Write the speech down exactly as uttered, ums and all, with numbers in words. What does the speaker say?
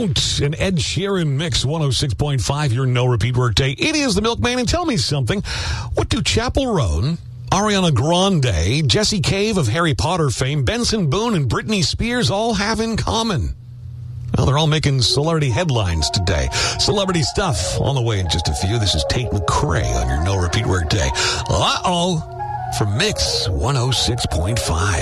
Don't. An Ed Sheeran mix, one oh six point five, your no repeat workday. It is the Milkman, and tell me something. What do Chapel Roan, Ariana Grande, Jesse Cave of Harry Potter fame, Benson Boone, and Britney Spears all have in common? Well, they're all making celebrity headlines today. Celebrity stuff on the way in just a few. This is Tate McRae on your no repeat workday. Uh-oh. From Mix one oh six point five.